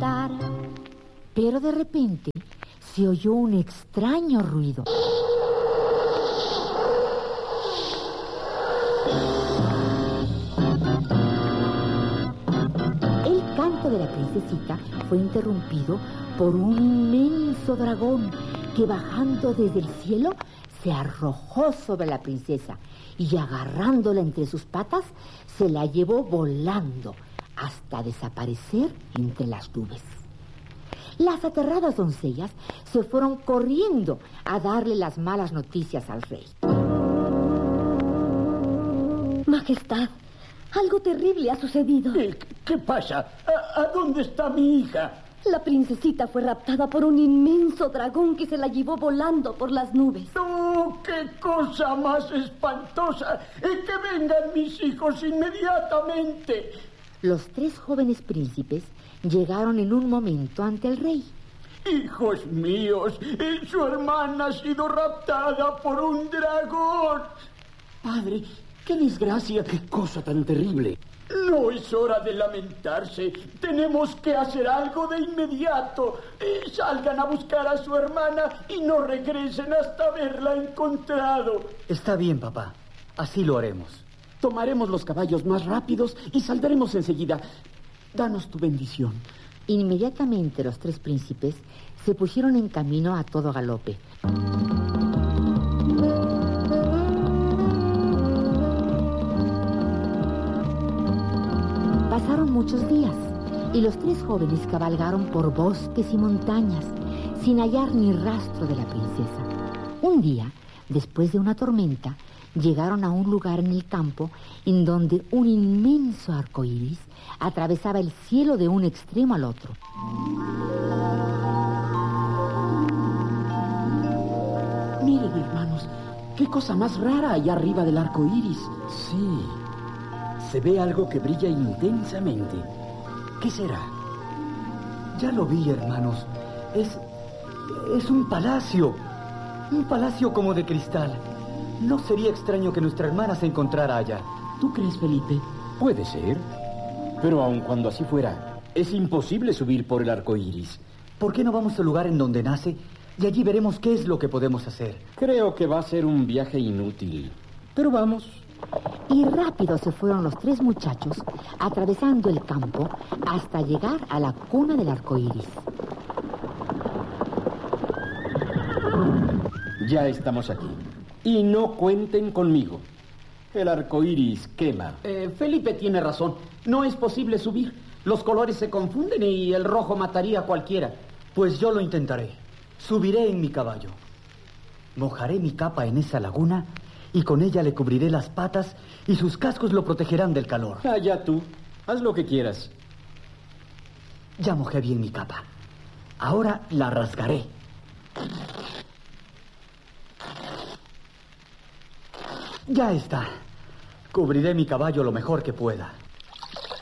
cantar. Pero de repente se oyó un extraño ruido. El canto de la princesita fue interrumpido por un inmenso dragón que, bajando desde el cielo, se arrojó sobre la princesa y, agarrándola entre sus patas, se la llevó volando hasta desaparecer entre las nubes. Las aterradas doncellas se fueron corriendo a darle las malas noticias al rey. Majestad, algo terrible ha sucedido. ¿Qué pasa? ¿A dónde está mi hija? La princesita fue raptada por un inmenso dragón que se la llevó volando por las nubes. ¡Oh, qué cosa más espantosa! ¡Que vengan mis hijos inmediatamente! Los 3 jóvenes príncipes llegaron en un momento ante el rey. ¡Hijos míos! ¡Su hermana ha sido raptada por un dragón! Padre, qué desgracia, qué cosa tan terrible. No es hora de lamentarse. Tenemos que hacer algo de inmediato. Salgan a buscar a su hermana y no regresen hasta haberla encontrado. Está bien, papá. Así lo haremos. Tomaremos los caballos más rápidos y saldremos enseguida. Danos tu bendición. Inmediatamente los 3 príncipes se pusieron en camino a todo galope. Pasaron muchos días y los 3 jóvenes cabalgaron por bosques y montañas sin hallar ni rastro de la princesa. Un día, después de una tormenta, llegaron a un lugar en el campo en donde un inmenso arco iris atravesaba el cielo de un extremo al otro. Miren, hermanos, qué cosa más rara hay arriba del arco iris. Sí, se ve algo que brilla intensamente. ¿Qué será? Ya lo vi, hermanos. Es un palacio. Un palacio como de cristal. No sería extraño que nuestra hermana se encontrara allá. ¿Tú crees, Felipe? Puede ser. Pero aun cuando así fuera, es imposible subir por el arco iris. ¿Por qué no vamos al lugar en donde nace y allí veremos qué es lo que podemos hacer? Creo que va a ser un viaje inútil. Pero vamos. Y rápido se fueron los 3 muchachos, atravesando el campo hasta llegar a la cuna del arco iris. Ya estamos aquí. Y no cuenten conmigo. El arco iris quema. Felipe tiene razón. No es posible subir. Los colores se confunden y el rojo mataría a cualquiera. Pues yo lo intentaré. Subiré en mi caballo. Mojaré mi capa en esa laguna y con ella le cubriré las patas y sus cascos lo protegerán del calor. Allá tú. Haz lo que quieras. Ya mojé bien mi capa. Ahora la rasgaré. Ya está. Cubriré mi caballo lo mejor que pueda.